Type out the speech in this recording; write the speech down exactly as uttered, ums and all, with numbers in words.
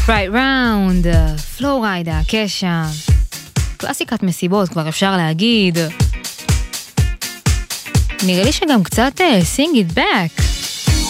Right round, פלוריידה, קשה, קלאסיקת מסיבות כבר אפשר להגיד. נראה לי שגם קצת uh, sing it back.